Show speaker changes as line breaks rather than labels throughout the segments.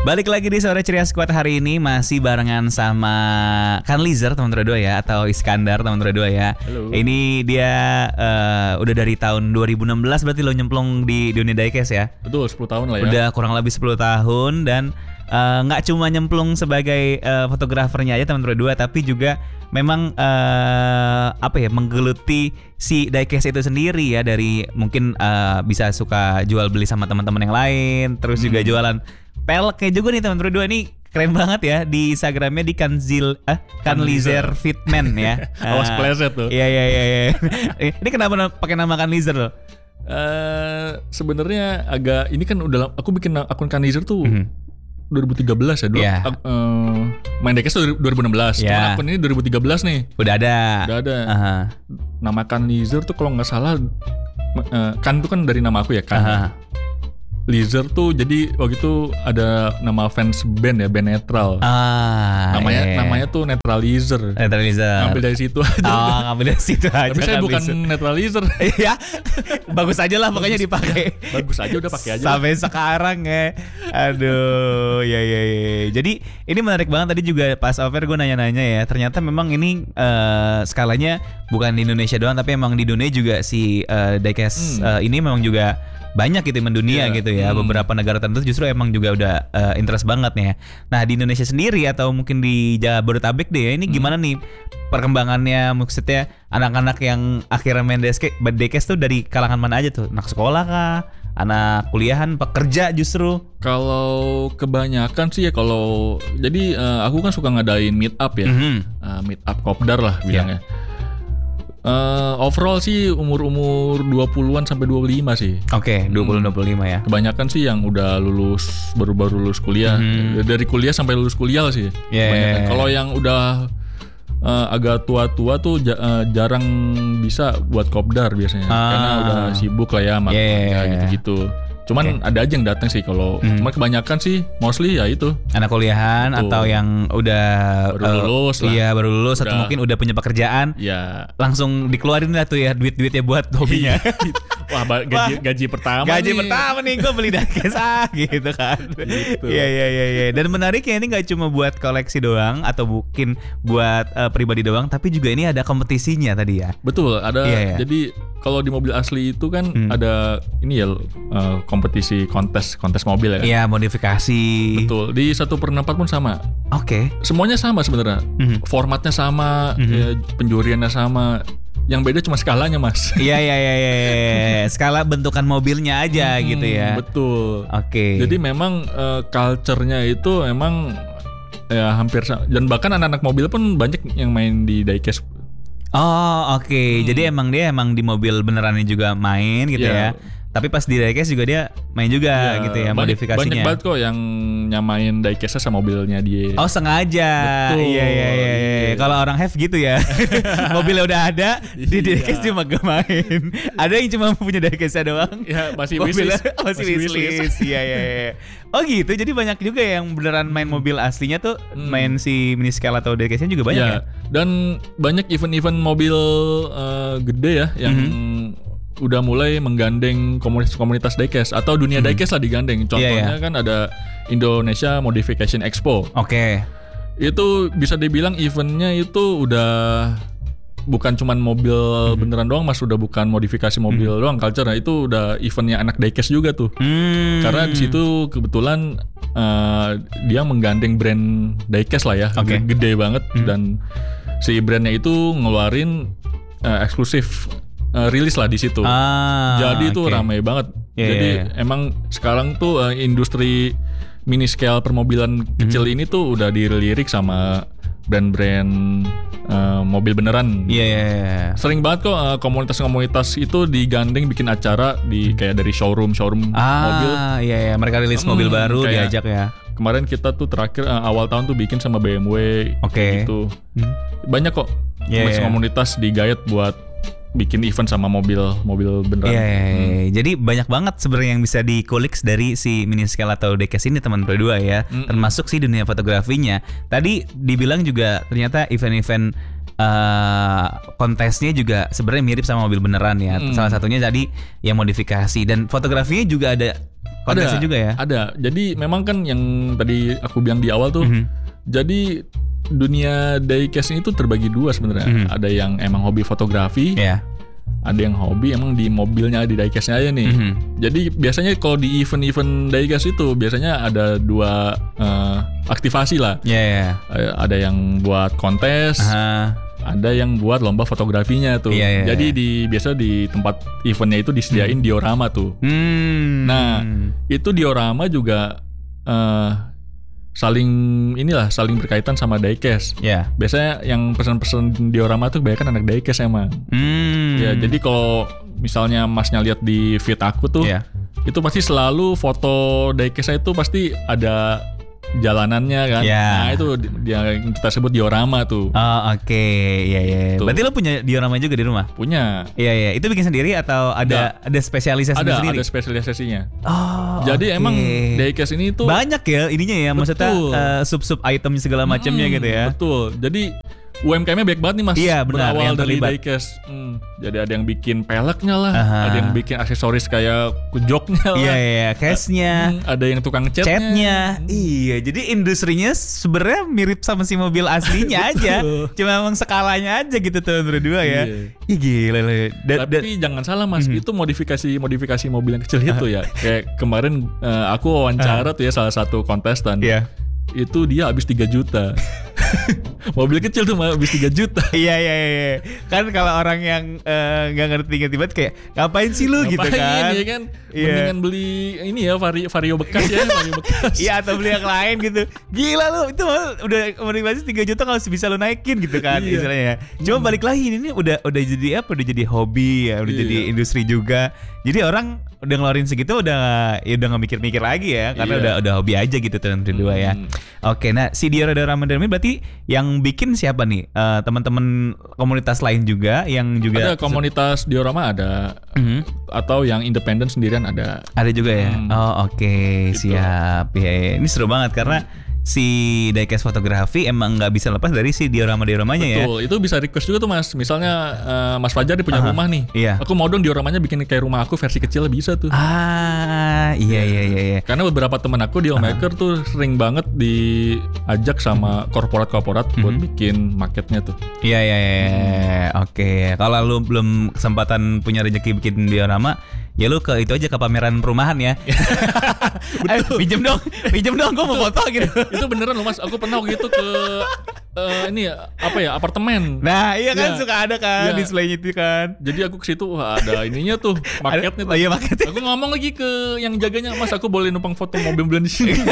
Balik lagi di Sore Ceria Squad hari ini masih barengan sama Kanlizer teman-teman dua ya, atau Iskandar teman-teman dua ya.
Halo.
Ini dia udah dari tahun 2016 berarti lo nyemplung di dunia diecast ya.
Betul, 10 tahun lah ya.
Udah kurang lebih 10 tahun dan nggak cuma nyemplung sebagai fotografernya aja teman-teman dua, tapi juga memang menggeluti si diecast itu sendiri ya, dari mungkin bisa suka jual beli sama teman-teman yang lain, terus juga jualan peleknya juga nih teman-teman dua. Nih keren banget ya di Instagramnya di Kanlizer Fitman ya.
Awas kepleset tuh.
Iya. Ini kenapa pakai nama Kanlizer loh?
Sebenarnya agak ini kan udah aku bikin akun Kanlizer tuh 2013 ya dulu.
Yeah.
Main diecast tuh 2016. Cuma akun ini 2013 nih.
Udah ada.
Nama Kanlizer tuh kalau nggak salah kan itu kan dari nama aku ya kan. Lizer tuh jadi waktu itu ada nama fans band ya, band netral. Namanya tuh Netralizer. Ngambil dari situ aja.
Ngambil dari situ aja.
Tapi saya bukan Netralizer.
Iya. Bagus aja lah pokoknya dipakai.
Bagus aja udah pakai aja.
Sampai sekarang ya. Aduh, ya. Jadi ini menarik banget, tadi juga pas over gue nanya-nanya ya. Ternyata memang ini skalanya bukan di Indonesia doang, tapi emang di dunia juga si diecast ini memang juga banyak gitu mendunia gitu ya. Beberapa negara tertentu justru emang juga udah interest banget nih ya. Nah di Indonesia sendiri atau mungkin di Jabodetabek deh ya, ini gimana nih perkembangannya? Maksudnya anak-anak yang akhirnya main diecast tuh dari kalangan mana aja tuh? Anak sekolah kah? Anak kuliahan? Pekerja justru?
Kalau kebanyakan sih ya, kalau jadi aku kan suka ngadain meet up ya. Meet up kopdar lah bilangnya. Overall sih umur 20-an sampai 25 sih.
Oke, 20-25 ya.
Kebanyakan sih yang udah lulus, baru lulus kuliah. Dari kuliah sampai lulus kuliah sih. Kebanyakan. Kalau yang udah agak tua-tua tuh jarang bisa buat kopdar biasanya. Karena udah sibuk lah ya sama keluarga gitu-gitu. Cuman ada aja yang datang sih kalau cuma kebanyakan sih mostly ya itu
anak kuliahan atau yang udah
baru lulus lah.
Iya, baru lulus atau mungkin udah punya pekerjaan.
Ya.
Langsung dikeluarin lah tuh ya duit-duitnya buat hobinya.
Wah, gaji pertama
nih gue beli diecast gitu kan.
Gitu.
Iya. Dan menariknya ini nggak cuma buat koleksi doang atau mungkin buat pribadi doang, tapi juga ini ada kompetisinya tadi ya.
Betul, ada. Jadi kalau di mobil asli itu kan ada ini ya kompetisi kontes mobil ya.
Iya, modifikasi.
Betul. Di 1/4 pun sama.
Oke.
Semuanya sama sebenarnya. Formatnya sama, ya, penjuriannya sama. Yang beda cuma skalanya, Mas.
Iya. Skala bentukan mobilnya aja gitu ya.
Betul.
Oke.
Jadi memang culture-nya itu memang ya hampir sama. Dan bahkan anak-anak mobil pun banyak yang main di diecast.
Oh, oke. Jadi emang dia di mobil benerannya juga main gitu ya. Tapi pas di diecast juga dia main juga gitu ya, modifikasinya.
Banyak banget kok yang nyamain diecast sama mobilnya dia.
Oh, sengaja.
Betul.
Iya. Kalau orang have gitu ya. Mobilnya udah ada, di diecast cuma gak main. Ada yang cuma punya diecast doang.
Ya, masih wishlist.
Masih wishlist. Iya. Oh gitu. Jadi banyak juga yang beneran main mobil aslinya tuh, main si mini scale atau diecastnya juga banyak ya.
Dan banyak event-event mobil gede ya yang udah mulai menggandeng komunitas diecast atau dunia diecast lah digandeng. Contohnya kan ada Indonesia Modification Expo.
Oke.
Itu bisa dibilang eventnya itu udah bukan cuman mobil beneran doang, Mas. Udah bukan modifikasi mobil doang culture. Nah, itu udah eventnya anak diecast juga tuh. Karena di situ kebetulan dia menggandeng brand diecast lah ya. Gede banget. Dan si brandnya itu ngeluarin eksklusif rilis lah di situ. Jadi itu ramai banget. Jadi emang sekarang tuh industri mini scale permobilan kecil ini tuh udah dilirik sama brand-brand mobil beneran.
Iya.
Sering banget kok komunitas-komunitas itu digandeng bikin acara di kayak dari showroom mobil.
Iya. Mereka rilis mobil baru diajak ya.
Kemarin kita tuh terakhir awal tahun tuh bikin sama BMW gitu. Banyak kok komunitas digayat buat bikin event sama mobil beneran.
Iya. Jadi banyak banget sebenarnya yang bisa dikulik dari si mini scale atau diecast ini teman berdua ya. Termasuk si dunia fotografinya. Tadi dibilang juga ternyata event-event kontesnya juga sebenarnya mirip sama mobil beneran ya. Salah satunya tadi yang modifikasi, dan fotografinya juga ada kontesnya juga ya.
Ada. Jadi memang kan yang tadi aku bilang di awal tuh. Jadi dunia diecast ini tuh terbagi dua sebenarnya. Ada yang emang hobi fotografi. Ada yang hobi emang di mobilnya, di diecastnya aja nih. Jadi biasanya kalau di event-event diecast itu biasanya ada dua aktivasi lah. Ada yang buat kontes, ada yang buat lomba fotografinya tuh. Jadi biasa di tempat eventnya itu disediain diorama tuh. Nah itu diorama juga saling berkaitan sama diecast. Biasanya yang pesan-pesan diorama tuh banyak kan anak diecast emang. Ya jadi kalau misalnya masnya lihat di feed aku tuh, itu pasti selalu foto diecast itu pasti ada jalanannya kan. Nah itu yang kita sebut diorama tuh.
Oke. Berarti lo punya diorama juga di rumah?
Punya.
Itu bikin sendiri atau ada spesialisasi sendiri?
Ada spesialisasinya. Jadi emang diecast ini tuh
banyak ya ininya ya, maksudnya sub item segala macamnya gitu ya.
Betul. Jadi UMKM-nya banyak banget nih Mas.
Benar,
berawal
yang
dari
terlibat.
diecast. Jadi ada yang bikin peleknya lah, ada yang bikin aksesoris kayak kujoknya lah.
case-nya,
ada yang tukang catnya.
Jadi industrinya sebenarnya mirip sama si mobil aslinya aja. Cuma emang skalanya aja gitu tahun berdua ya. Gila loh.
Tapi jangan salah Mas, itu modifikasi mobil yang kecil itu ya. Kayak kemarin aku wawancara tuh ya salah satu kontestan. Itu dia habis 3 juta. Mobil kecil tuh habis 3 juta.
Kan kalau orang yang nggak ngerti banget kayak ngapain sih lu gitu kan?
Ya kan? Mendingan beli ini ya Vario bekas ya, Vario bekas.
Atau beli yang lain gitu. Gila lu, itu udah motivasi 3 juta kalau bisa lu naikin gitu kan istilahnya. Cuma balik lagi ini udah jadi apa? Udah jadi hobi ya, udah jadi industri juga. Jadi orang udah ngeluarin segitu udah nggak mikir-mikir lagi ya, karena udah hobi aja gitu tahun kedua ya. Oke, nah si diorama ini berarti yang bikin siapa nih? Teman-teman komunitas lain juga yang juga
ada komunitas diorama ada, atau yang independen sendirian ada.
Ada juga ya. Oke, gitu. Siap. Ini seru banget karena si diecast fotografi emang nggak bisa lepas dari si diorama-dioramanya ya.
Betul, itu bisa request juga tuh Mas. Misalnya Mas Fajar dia punya rumah nih. Aku mau dong dioramanya bikin kayak rumah aku versi kecil, bisa tuh.
Iya.
Karena beberapa teman aku di homemaker tuh sering banget diajak sama korporat buat bikin marketnya tuh.
Iya. Oke. Kalau lu belum kesempatan punya rezeki bikin diorama, ya lu ke itu aja, ke pameran perumahan ya. Pinjem dong, gue mau foto gitu.
Itu beneran loh Mas, aku pernah gitu ke ini apa ya, apartemen.
Nah iya kan suka ada kan displaynya itu kan.
Jadi aku ke situ, ada ininya tuh, marketnya tuh.
Marketnya.
Aku ngomong lagi ke yang jaganya, Mas aku boleh numpang foto mobil-mobilan di sini?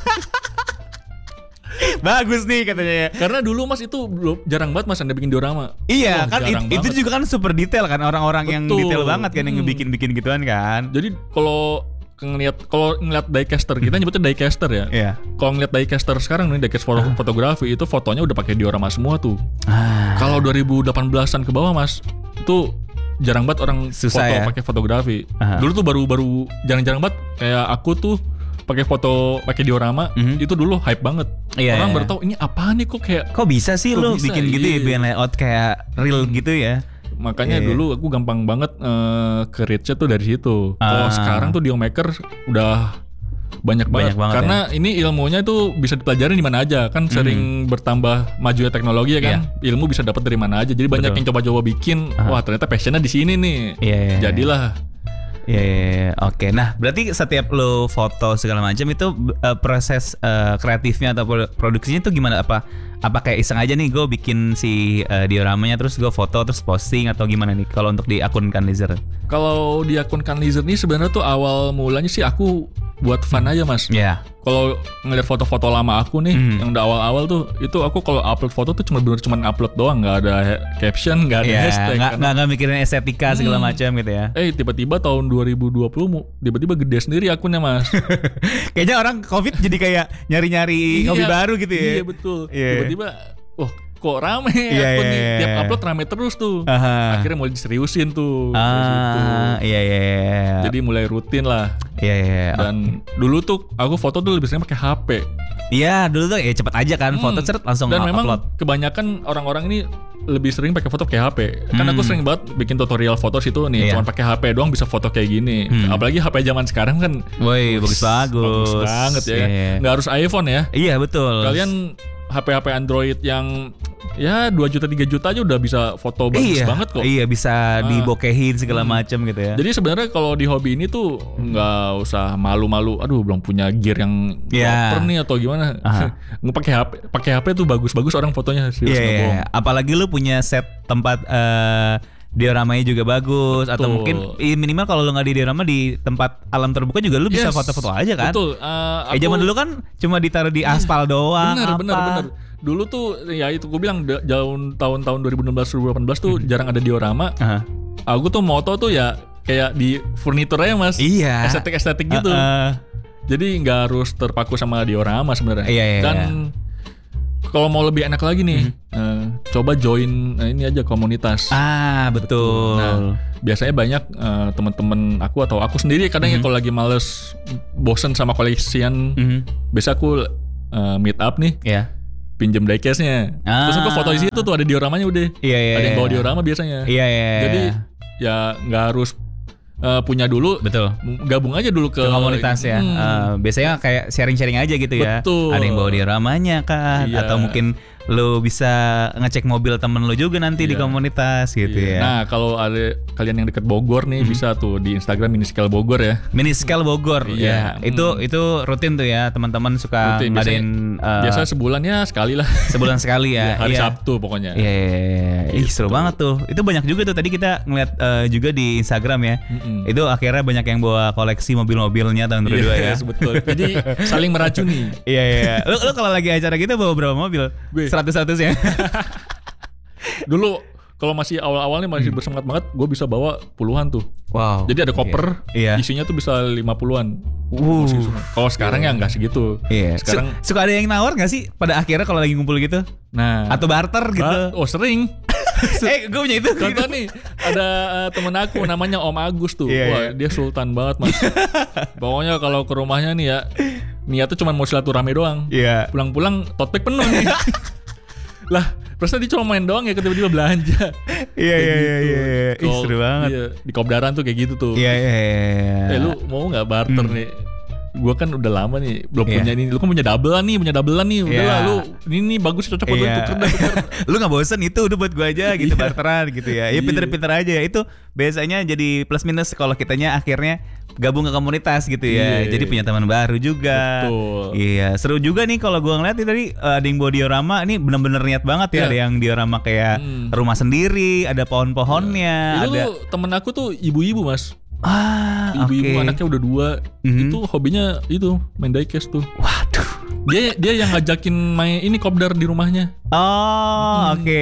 Bagus nih katanya ya.
Karena dulu Mas itu jarang banget Mas Anda bikin diorama.
Kan itu juga kan super detail kan, orang-orang yang detail banget kan yang bikin gituan kan.
Jadi kalau ngeliat diecaster, kita nyebutnya diecaster ya. Kalau ngeliat diecaster sekarang nih, diecast fotografi itu fotonya udah pakai diorama semua tuh. Kalau 2018-an ke bawah Mas, itu jarang banget orang
susah
foto
ya?
pakai fotografi. Dulu tuh baru jarang-jarang banget kayak aku tuh pakai foto pakai diorama, itu dulu hype banget. Orang baru tahu ini apa nih, kok bisa
sih lo bikin gitu ya, bikin layout kayak real gitu ya.
Makanya dulu aku gampang banget ke reach-nya tuh dari situ. Kalau sekarang tuh di homemaker udah banyak banget karena ini ilmunya tuh bisa dipelajarin di mana aja kan. Sering bertambah majunya teknologi ya kan. Ilmu bisa dapat dari mana aja. Jadi banyak yang coba-coba bikin. Wah ternyata passionnya di sini nih. Jadilah.
Oke. Nah, berarti setiap lo foto segala macam itu proses kreatifnya atau produksinya itu gimana? Apa kayak iseng aja nih gue bikin si dioramanya terus gue foto terus posting, atau gimana nih kalau untuk di akun Canlizer?
Kalau di akun Canlizer nih sebenarnya tuh awal mulanya sih aku buat fun aja Mas. Kalau ngeliat foto-foto lama aku nih yang udah awal-awal tuh, itu aku kalau upload foto tuh cuma upload doang, nggak ada caption, nggak ada hashtag,
nggak mikirin estetika segala macam gitu ya.
Tiba-tiba tahun 2020 tiba-tiba gede sendiri akunnya Mas.
Kayaknya orang COVID jadi kayak nyari-nyari hobi baru gitu ya.
Iya betul. Tiba-tiba kok rame akun nih, tiap upload rame terus tuh. Akhirnya mulai diseriusin tuh.
Iya.
Jadi mulai rutin lah. Dan dulu tuh aku foto tuh lebih sering pakai HP.
Iya, dulu tuh ya cepet aja kan, foto seret langsung
Dan memang
upload.
kebanyakan orang-orang ini lebih sering pakai foto pakai HP. Kan aku sering banget bikin tutorial foto situ nih, cuma pakai HP doang bisa foto kayak gini. Apalagi HP zaman sekarang kan,
Woi, bagus
banget ya. Nggak harus iPhone ya.
Iya betul.
Kalian HP Android yang ya 2 juta 3 juta aja udah bisa foto bagus banget kok.
Iya, bisa dibokehin segala macam gitu ya.
Jadi sebenarnya kalau di hobi ini tuh nggak usah malu-malu. Aduh, belum punya gear yang proper nih atau gimana. Pakai HP tuh bagus-bagus orang fotonya, serius nggak bohong.
Apalagi lu punya set tempat dioramanya juga bagus. Betul. Atau mungkin minimal kalau lu nggak di diorama di tempat alam terbuka juga lu bisa foto-foto aja kan.
Betul.
Zaman dulu kan cuma ditaruh di aspal doang.
Bener. Dulu tuh ya itu gue bilang tahun-tahun 2016-2018 tuh jarang ada diorama. Aku tuh moto tuh ya kayak di furnitur aja mas.
Iya.
Estetik gitu. Jadi nggak harus terpaku sama diorama sebenarnya. Dan kalau mau lebih enak lagi nih, coba join ini aja komunitas.
Betul.
Nah, biasanya banyak teman-teman aku atau aku sendiri kadang ya kalau lagi males, bosen sama koleksian, biasa aku meet up nih. Pinjem diecast-nya. Terus aku foto di situ tuh ada dioramanya udah. Ada yang bawa diorama biasanya. Jadi ya nggak harus punya dulu.
Betul.
Gabung aja dulu ke
komunitas ya. Biasanya kayak sharing-sharing aja gitu ya.
Betul.
Ada yang bawa dioramanya kan, atau mungkin lu bisa ngecek mobil temen lu juga nanti di komunitas gitu ya.
Nah, kalau ada kalian yang deket Bogor nih bisa tuh di Instagram Miniscale Bogor ya.
Miniscale Bogor. Ya. Itu rutin tuh ya, teman-teman suka ngadain
biasa sebulan ya sekali lah.
Sebulan sekali ya.
Hari Sabtu pokoknya.
Ih, seru banget tuh. Itu banyak juga tuh tadi kita ngeliat juga di Instagram ya. Itu akhirnya banyak yang bawa koleksi mobil-mobilnya tahun 2022 ya.
Betul. Jadi saling meracuni.
Iya. Lu kalau lagi acara gitu bawa berapa mobil? 100 ya.
Dulu kalau masih awal-awalnya masih bersemangat banget, gue bisa bawa puluhan tuh.
Wow.
Jadi ada koper, isinya tuh bisa 50-an. Kalau sekarang ya nggak segitu. Sekarang
suka ada yang nawar nggak sih pada akhirnya kalau lagi ngumpul gitu?
Nah,
atau barter gitu?
Sering.
Gue punya itu.
Contoh nih, ada temen aku namanya Om Agus tuh. Wah, dia sultan banget mas. Pokoknya kalau ke rumahnya nih ya, niatnya cuma mau silaturahmi doang. Pulang-pulang tote bag penuh nih. Lah, perasaan dia cuma main doang ya, tiba-tiba belanja.
Iya. Seru banget.
Di Kopdaran tuh kayak gitu tuh.
Iya.
Lu mau nggak barter nih? Gua kan udah lama nih belum punya ini. Lu kan punya doublean nih. Udahlah lu ini bagus, cocok buat lu, tuker.
Lu nggak bosen itu udah buat gua aja gitu, barteran gitu ya. Ya pinter-pinter aja ya. Itu biasanya jadi plus minus kalau kitanya akhirnya gabung ke komunitas gitu ya. Jadi punya teman baru juga.
Betul.
Iya, seru juga nih kalau gua ngeliat tadi ada yang bawa diorama. Ini bener-bener niat banget ya. Ada yang diorama kayak rumah sendiri, ada pohon-pohonnya.
Itu tuh temen aku tuh ibu-ibu mas. Ibu-ibu anaknya udah 2. Itu hobinya itu main diecast tuh.
Waduh.
Dia yang ngajakin main ini kopdar di rumahnya.
Oke.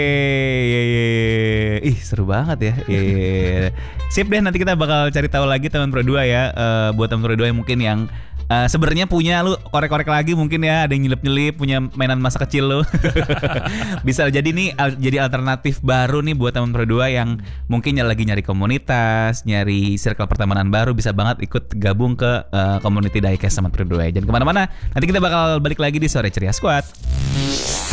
Ih, seru banget ya. Sip deh, nanti kita bakal cari tahu lagi teman Pro 2 ya. Buat teman Pro 2 yang mungkin yang sebenarnya punya, lu korek-korek lagi mungkin ya, ada yang nyelip-nyelip punya mainan masa kecil lu. Bisa jadi nih jadi alternatif baru nih buat teman Pro 2 yang mungkin lagi nyari komunitas, nyari circle pertemanan baru, bisa banget ikut gabung ke community diecast sama Pro 2. Jangan kemana-mana, nanti kita bakal balik lagi di Sore Ceria Squad.